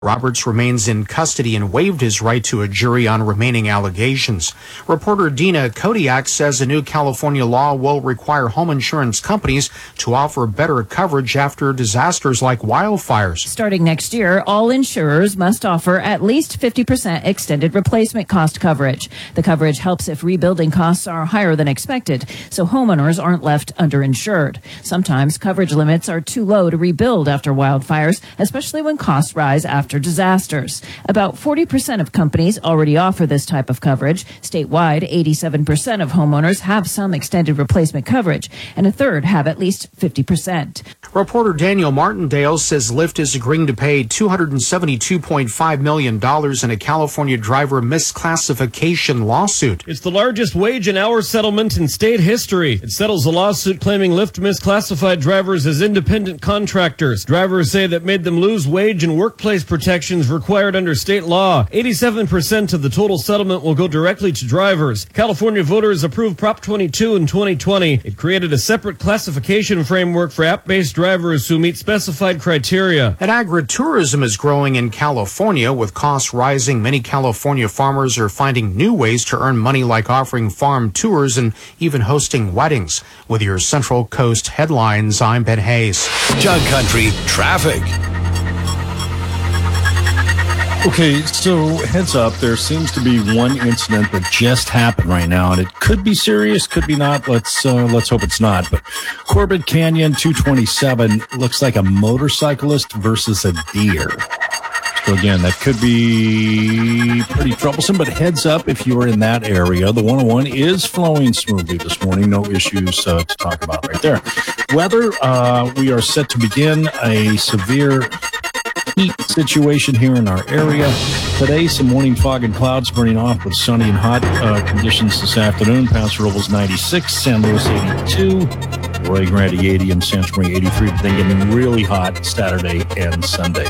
Roberts remains in custody and waived his right to a jury on remaining allegations. Reporter Dina Kodiak says a new California law will require home insurance companies to offer better coverage after disasters like wildfires. Starting next year, all insurers must offer at least 50% extended replacement cost coverage. The coverage helps if rebuilding costs are higher than expected, so homeowners aren't left underinsured. Sometimes coverage limits are too low to rebuild after wildfires, especially when costs rise after disasters. About 40% of companies already offer this type of coverage. Statewide, 87% of homeowners have some extended replacement coverage, and a third have at least 50%. Reporter Daniel Martindale says Lyft is agreeing to pay $272.5 million in a California driver misclassification lawsuit. It's the largest wage and hour settlement in state history. It settles a lawsuit claiming Lyft misclassified drivers as independent contractors. Drivers say that made them lose wage and workplace protections required under state law. 87% of the total settlement will go directly to drivers. California voters approved Prop 22 in 2020. It created a separate classification framework for app-based drivers who meet specified criteria. And agritourism is growing in California. With costs rising, many California farmers are finding new ways to earn money, like offering farm tours and even hosting weddings. With your Central Coast headlines, I'm Ben Hayes. Jug Country traffic. Okay, so heads up, there seems to be one incident that just happened right now, and it could be serious, could be not. Let's hope it's not. But Corbett Canyon 227 looks like a motorcyclist versus a deer. So again, that could be pretty troublesome, but heads up if you are in that area. The 101 is flowing smoothly this morning. No issues to talk about right there. Weather, we are set to begin a severe heat situation here in our area. Today, some morning fog and clouds burning off with sunny and hot conditions this afternoon. Paso Robles 96, San Luis 82, Rio Grande 80, and Santa Maria 83. But then getting really hot Saturday and Sunday.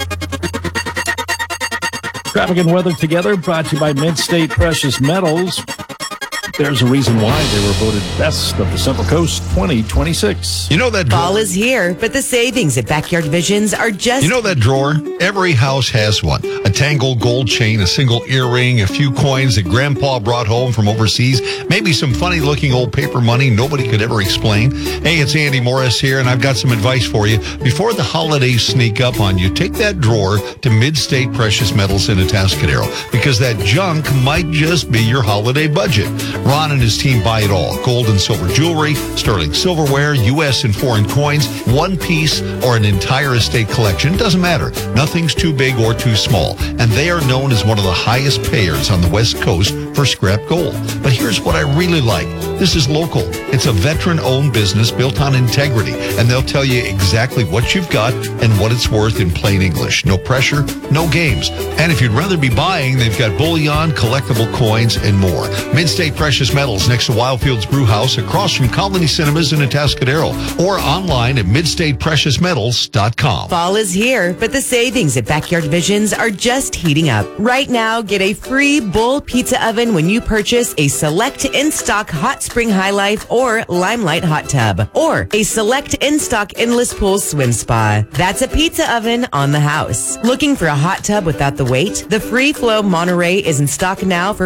Traffic and weather together brought to you by Mid-State Precious Metals. There's a reason why they were voted best of the Central Coast 2026. You know that fall drawer? is here, but the savings at Backyard Visions are just... You know that drawer? Every house has one. A tangled gold chain, a single earring, a few coins that Grandpa brought home from overseas, maybe some funny-looking old paper money nobody could ever explain. Hey, it's Andy Morris here, and I've got some advice for you. Before the holidays sneak up on you, take that drawer to Mid-State Precious Metals in Atascadero, because that junk might just be your holiday budget. Ron and his team buy it all. Gold and silver jewelry, sterling silverware, U.S. and foreign coins, one piece or an entire estate collection. Doesn't matter. Nothing's too big or too small. And they are known as one of the highest payers on the West Coast for scrap gold. But here's what I really like. This is local. It's a veteran-owned business built on integrity. And they'll tell you exactly what you've got and what it's worth in plain English. No pressure, no games. And if you'd rather be buying, they've got bullion, collectible coins, and more. Mid-State Precious Metals next to Wildfields Brew House across from Colony Cinemas in Atascadero, or online at midstatepreciousmetals.com. Fall is here, but the savings at Backyard Visions are just heating up. Right now, get a free Bull Pizza Oven when you purchase a select in-stock Hot Spring High Life or Limelight Hot Tub, or a select in-stock Endless Pool Swim Spa. That's a pizza oven on the house. Looking for a hot tub without the wait? The Free Flow Monterey is in stock now for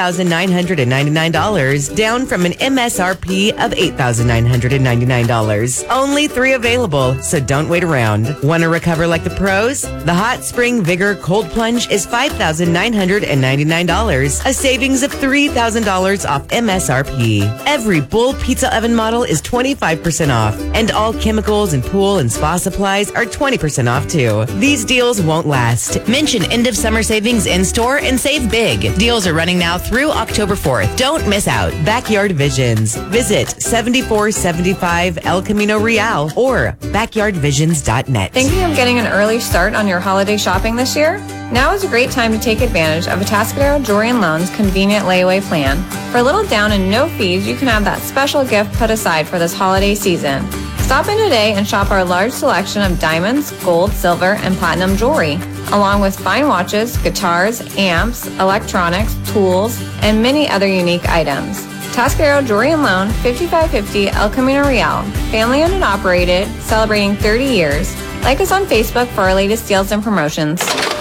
$5,999, down from an MSRP of $8,999. Only 3 available, so don't wait around. Want to recover like the pros? The Hot Spring Vigor Cold Plunge is $5,999, a savings of $3,000 off MSRP. Every Bull Pizza Oven model is 25% off, and all chemicals and pool and spa supplies are 20% off too. These deals won't last. Mention end of summer savings in store and save big. Deals are running now through October 4th. Don't miss out. Backyard Visions. Visit 7475 El Camino Real or backyardvisions.net. Thinking of getting an early start on your holiday shopping this year? Now is a great time to take advantage of Atascadero Jewelry and Loan's convenient layaway plan. For a little down and no fees, you can have that special gift put aside for this holiday season. Stop in today and shop our large selection of diamonds, gold, silver, and platinum jewelry, along with fine watches, guitars, amps, electronics, tools, and many other unique items. Atascadero Jewelry and Loan, 5550 El Camino Real, family owned and operated, celebrating 30 years. Like us on Facebook for our latest deals and promotions.